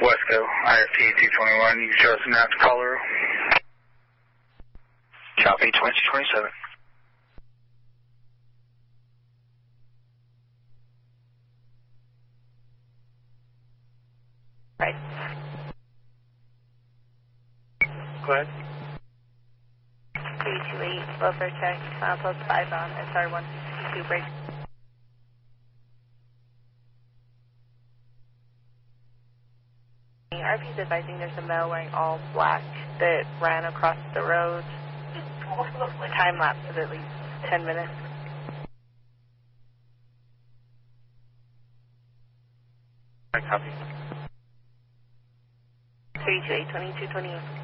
Wesco, IFT 221, you chosen out to Colorado. Copy, 2227. Right. Go ahead. 328, welfare check, post 5 on SR162 break. RP's advising there's a male wearing all black that ran across the road. Time lapse of at least 10 minutes. I copy. 328, 2228.